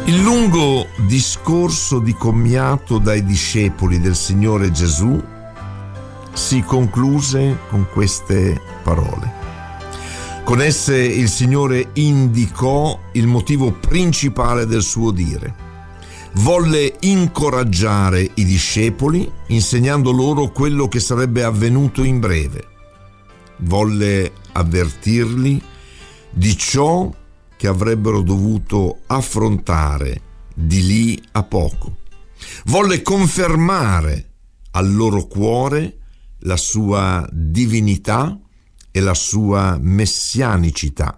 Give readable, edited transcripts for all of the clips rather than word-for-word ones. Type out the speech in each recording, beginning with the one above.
Il lungo discorso di commiato dai discepoli del Signore Gesù si concluse con queste parole. Con esse il Signore indicò il motivo principale del suo dire. Volle incoraggiare i discepoli insegnando loro quello che sarebbe avvenuto in breve. Volle avvertirli di ciò che avrebbero dovuto affrontare di lì a poco. Volle confermare al loro cuore la sua divinità e la sua messianicità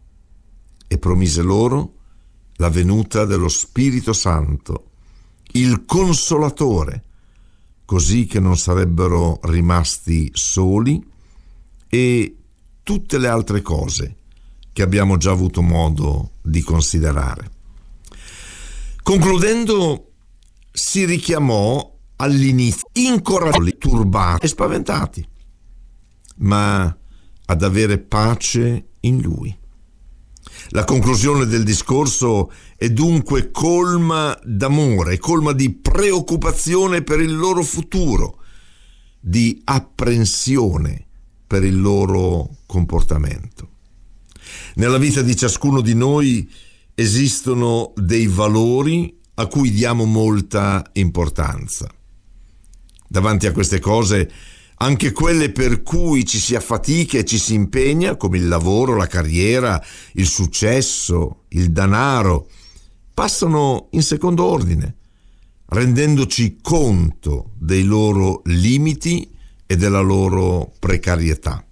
e promise loro la venuta dello Spirito Santo, il Consolatore, così che non sarebbero rimasti soli, e tutte le altre cose che abbiamo già avuto modo di considerare. Concludendo, si richiamò all'inizio incoraggiati, turbati e spaventati, ma ad avere pace in Lui. La conclusione del discorso è dunque colma d'amore, colma di preoccupazione per il loro futuro, di apprensione per il loro comportamento. Nella vita di ciascuno di noi esistono dei valori a cui diamo molta importanza. Davanti a queste cose, anche quelle per cui ci si affatica e ci si impegna, come il lavoro, la carriera, il successo, il denaro, passano in secondo ordine, rendendoci conto dei loro limiti e della loro precarietà.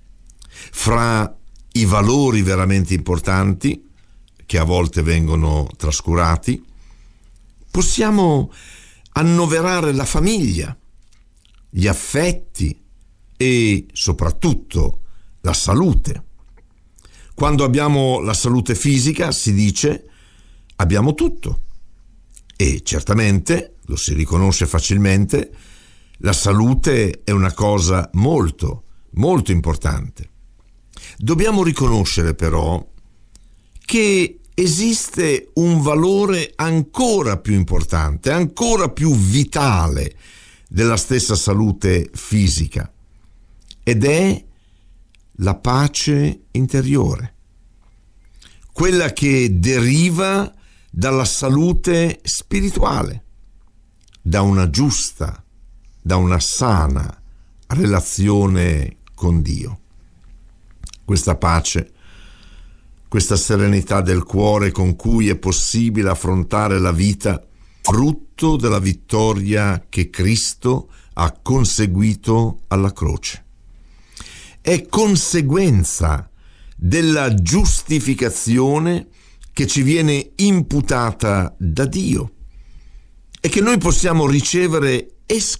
Fra i valori veramente importanti, che a volte vengono trascurati, possiamo annoverare la famiglia, gli affetti e soprattutto la salute. Quando abbiamo la salute fisica, si dice, abbiamo tutto. E certamente, lo si riconosce facilmente, la salute è una cosa molto, molto importante. Dobbiamo riconoscere però che esiste un valore ancora più importante, ancora più vitale della stessa salute fisica, ed è la pace interiore, quella che deriva dalla salute spirituale, da una giusta, da una sana relazione con Dio. Questa pace, questa serenità del cuore con cui è possibile affrontare la vita, frutto della vittoria che Cristo ha conseguito alla croce. È conseguenza della giustificazione che ci viene imputata da Dio e che noi possiamo ricevere